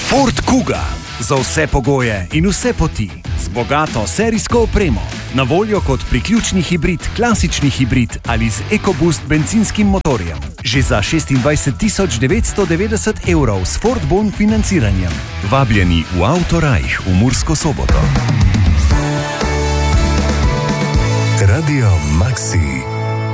Ford Kuga. Za vse pogoje in vse poti. Z bogato serijsko opremo. Na voljo kot priključni hibrid, klasični hibrid ali z EcoBoost bencinskim motorjem. Že za 26.990 evrov s Ford Bon financiranjem. Vabljeni v Autorajh v Mursko Soboto. Radio Maxi.